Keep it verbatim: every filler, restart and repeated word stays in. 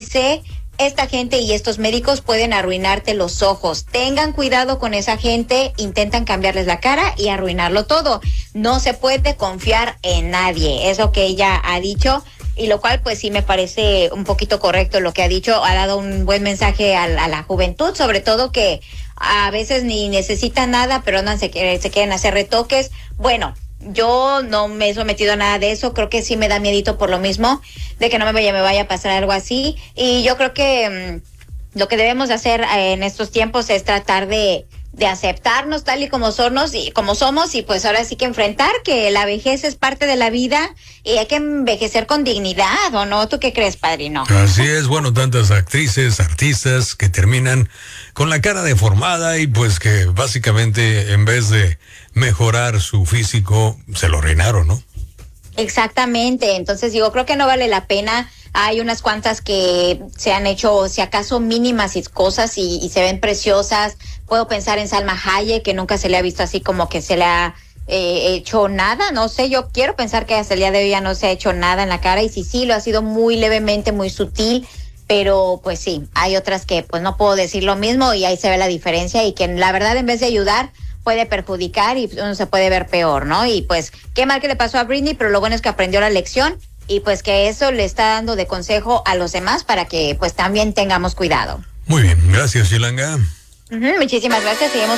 dice, esta gente y estos médicos pueden arruinarte los ojos. Tengan cuidado con esa gente, intentan cambiarles la cara y arruinarlo todo. No se puede confiar en nadie, es lo que ella ha dicho. Y lo cual pues sí me parece un poquito correcto lo que ha dicho, ha dado un buen mensaje a, a la juventud, sobre todo que a veces ni necesitan nada, pero no se, se quieren hacer retoques. Bueno, yo no me he sometido a nada de eso, creo que sí me da miedito por lo mismo, de que no me vaya, me vaya a pasar algo así, y yo creo que mmm, lo que debemos hacer en estos tiempos es tratar de de aceptarnos tal y como somos y como somos y pues ahora sí que enfrentar que la vejez es parte de la vida y hay que envejecer con dignidad, ¿o no? ¿Tú qué crees, padrino? Así es, bueno, tantas actrices, artistas que terminan con la cara deformada y pues que básicamente en vez de mejorar su físico se lo arruinaron, ¿no? Exactamente, entonces digo, creo que no vale la pena. Hay unas cuantas que se han hecho, si acaso, mínimas cosas y, y se ven preciosas. Puedo pensar en Salma Hayek, que nunca se le ha visto así como que se le ha eh, hecho nada. No sé, yo quiero pensar que hasta el día de hoy ya no se ha hecho nada en la cara. Y sí, sí, lo ha sido muy levemente, muy sutil. Pero pues sí, hay otras que pues no puedo decir lo mismo y ahí se ve la diferencia. Y que la verdad, en vez de ayudar, puede perjudicar y uno se puede ver peor, ¿no? Y pues qué mal que le pasó a Britney, pero lo bueno es que aprendió la lección. Y pues que eso le está dando de consejo a los demás para que pues también tengamos cuidado. Muy bien, gracias, Yolanda. Uh-huh, muchísimas gracias, seguimos